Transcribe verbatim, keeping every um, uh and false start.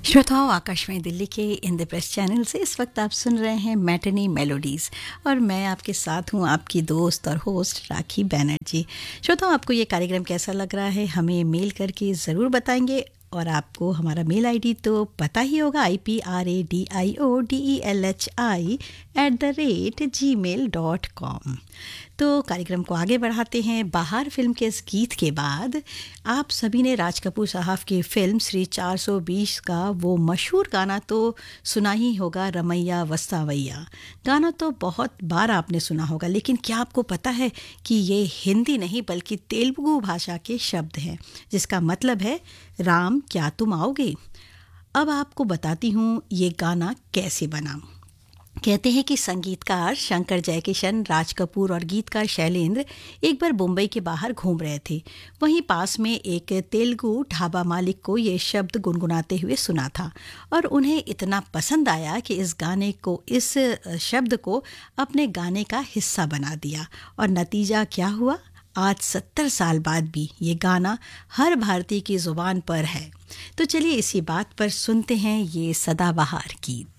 श्रोताओं, आकाशवाणी दिल्ली के इंद्रप्रस्थ चैनल से इस वक्त आप सुन रहे हैं मैटनी मेलोडीज़ और मैं आपके साथ हूं, आपकी दोस्त और होस्ट राखी बैनर्जी। श्रोताओं, आपको ये कार्यक्रम कैसा लग रहा है हमें मेल करके ज़रूर बताएंगे और आपको हमारा मेल आईडी तो पता ही होगा, I P R A D I O D E L H I at the rate ji mail dot com. तो कार्यक्रम को आगे बढ़ाते हैं। बाहर फिल्म के इस गीत के बाद आप सभी ने राज कपूर साहब की फिल्म श्री चार सौ बीस का वो मशहूर गाना तो सुना ही होगा, रमैया वस्तावैया। गाना तो बहुत बार आपने सुना होगा, लेकिन क्या आपको पता है कि ये हिंदी नहीं बल्कि तेलुगु भाषा के शब्द हैं, जिसका मतलब है राम क्या तुम आओगे। अब आपको बताती हूँ ये गाना कैसे बना। कहते हैं कि संगीतकार शंकर जयकिशन, राज कपूर और गीतकार शैलेंद्र एक बार मुंबई के बाहर घूम रहे थे। वहीं पास में एक तेलुगु ढाबा मालिक को ये शब्द गुनगुनाते हुए सुना था और उन्हें इतना पसंद आया कि इस गाने को इस शब्द को अपने गाने का हिस्सा बना दिया। और नतीजा क्या हुआ? आज सत्तर साल बाद भी ये गाना हर भारतीय की ज़ुबान पर है। तो चलिए इसी बात पर सुनते हैं ये सदाबहार गीत।